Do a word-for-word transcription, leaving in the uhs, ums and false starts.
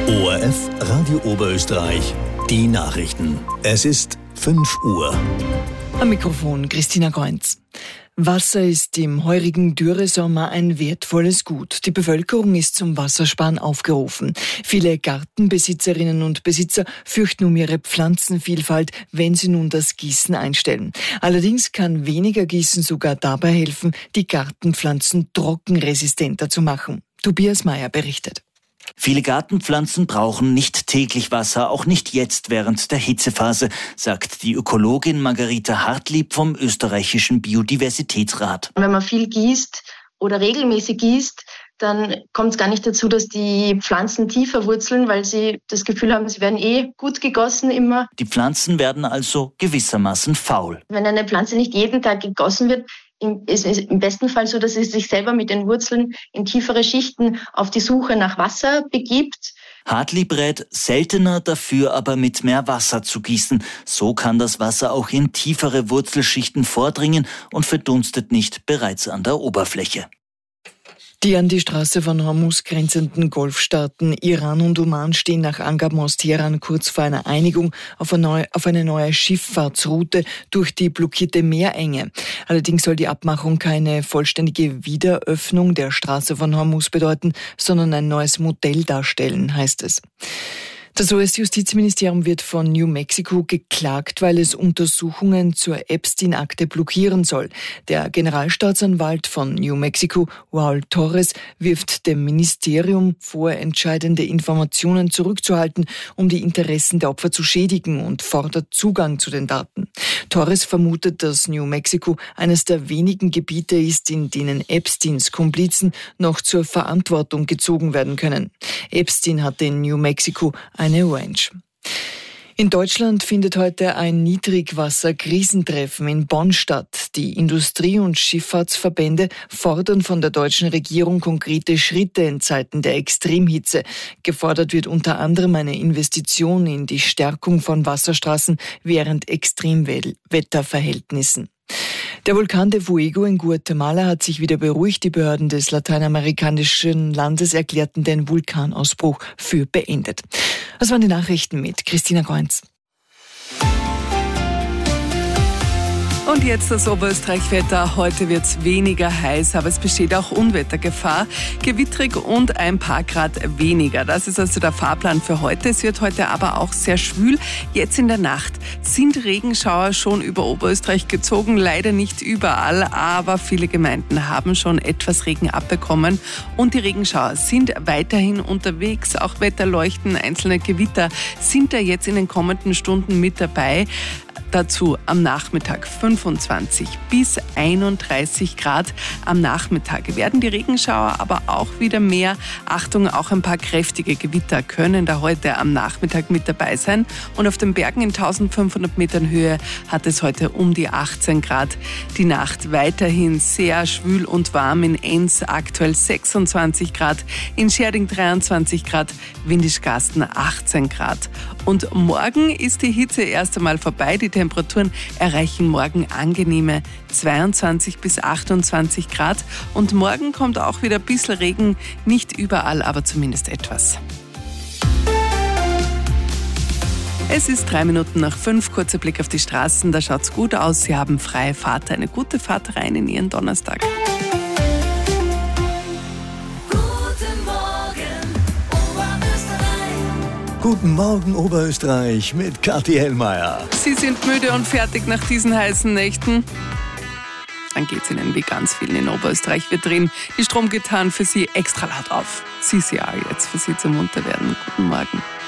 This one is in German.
O R F Radio Oberösterreich, die Nachrichten. Es ist fünf Uhr. Am Mikrofon Christina Goinz. Wasser ist im heurigen Dürresommer ein wertvolles Gut. Die Bevölkerung ist zum Wassersparen aufgerufen. Viele Gartenbesitzerinnen und Besitzer fürchten um ihre Pflanzenvielfalt, wenn sie nun das Gießen einstellen. Allerdings kann weniger Gießen sogar dabei helfen, die Gartenpflanzen trockenresistenter zu machen. Tobias Meyer berichtet. Viele Gartenpflanzen brauchen nicht täglich Wasser, auch nicht jetzt während der Hitzephase, sagt die Ökologin Margarita Hartlieb vom österreichischen Biodiversitätsrat. Wenn man viel gießt oder regelmäßig gießt, dann kommt es gar nicht dazu, dass die Pflanzen tiefer wurzeln, weil sie das Gefühl haben, sie werden eh gut gegossen immer. Die Pflanzen werden also gewissermaßen faul. Wenn eine Pflanze nicht jeden Tag gegossen wird, ist es im besten Fall so, dass sie sich selber mit den Wurzeln in tiefere Schichten auf die Suche nach Wasser begibt. Hartlieb rät, seltener dafür aber mit mehr Wasser zu gießen. So kann das Wasser auch in tiefere Wurzelschichten vordringen und verdunstet nicht bereits an der Oberfläche. Die an die Straße von Hormuz grenzenden Golfstaaten Iran und Oman stehen nach Angaben aus Teheran kurz vor einer Einigung auf eine neue, auf eine neue Schifffahrtsroute durch die blockierte Meerenge. Allerdings soll die Abmachung keine vollständige Wiederöffnung der Straße von Hormuz bedeuten, sondern ein neues Modell darstellen, heißt es. Das U S-Justizministerium wird von New Mexico geklagt, weil es Untersuchungen zur Epstein-Akte blockieren soll. Der Generalstaatsanwalt von New Mexico, Raul Torres, wirft dem Ministerium vor, entscheidende Informationen zurückzuhalten, um die Interessen der Opfer zu schädigen, und fordert Zugang zu den Daten. Torres vermutet, dass New Mexico eines der wenigen Gebiete ist, in denen Epsteins Komplizen noch zur Verantwortung gezogen werden können. Epstein hatte in New Mexico eine Ranch. In Deutschland findet heute ein Niedrigwasser-Krisentreffen in Bonn statt. Die Industrie- und Schifffahrtsverbände fordern von der deutschen Regierung konkrete Schritte in Zeiten der Extremhitze. Gefordert wird unter anderem eine Investition in die Stärkung von Wasserstraßen während Extremwetterverhältnissen. Der Vulkan de Fuego in Guatemala hat sich wieder beruhigt. Die Behörden des lateinamerikanischen Landes erklärten den Vulkanausbruch für beendet. Das waren die Nachrichten mit Christina Goinz. Und jetzt das Oberösterreich-Wetter. Heute wird es weniger heiß, aber es besteht auch Unwettergefahr. Gewittrig und ein paar Grad weniger. Das ist also der Fahrplan für heute. Es wird heute aber auch sehr schwül. Jetzt in der Nacht sind Regenschauer schon über Oberösterreich gezogen. Leider nicht überall, aber viele Gemeinden haben schon etwas Regen abbekommen. Und die Regenschauer sind weiterhin unterwegs. Auch Wetterleuchten, einzelne Gewitter sind da jetzt in den kommenden Stunden mit dabei. Dazu am Nachmittag fünfundzwanzig bis einunddreißig Grad. Am Nachmittag werden die Regenschauer aber auch wieder mehr. Achtung, auch ein paar kräftige Gewitter können da heute am Nachmittag mit dabei sein. Und auf den Bergen in eintausendfünfhundert Metern Höhe hat es heute um die achtzehn Grad. Die Nacht weiterhin sehr schwül und warm. In Enns aktuell sechsundzwanzig Grad, in Scherding dreiundzwanzig Grad, Windischgarsten achtzehn Grad. Und morgen ist die Hitze erst einmal vorbei. Die Temperaturen erreichen morgen angenehme zweiundzwanzig bis achtundzwanzig Grad. Und morgen kommt auch wieder ein bisschen Regen. Nicht überall, aber zumindest etwas. Es ist drei Minuten nach fünf. Kurzer Blick auf die Straßen. Da schaut's gut aus. Sie haben freie Fahrt. Eine gute Fahrt rein in Ihren Donnerstag. Guten Morgen, Oberösterreich, mit Kathi Hellmeier. Sie sind müde und fertig nach diesen heißen Nächten? Dann geht's Ihnen wie ganz vielen in Oberösterreich. Wir drehen die Stromgitarren für Sie extra laut auf. C C R jetzt für Sie zum Munterwerden. Guten Morgen.